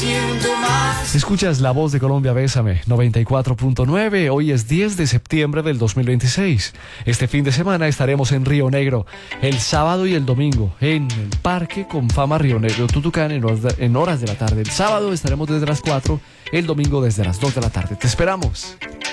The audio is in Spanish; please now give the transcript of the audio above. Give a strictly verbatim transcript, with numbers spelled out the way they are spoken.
siento más. Escuchas La Voz de Colombia, Bésame, noventa y cuatro punto nueve. Hoy es diez de septiembre del dos mil veintiséis. Este fin de semana estaremos en Río Negro, el sábado y el domingo, en el Parque con Fama Río Negro, Tutucán, en horas de, en horas de la tarde. El sábado estaremos desde las cuatro, el domingo desde las dos de la tarde. Te esperamos.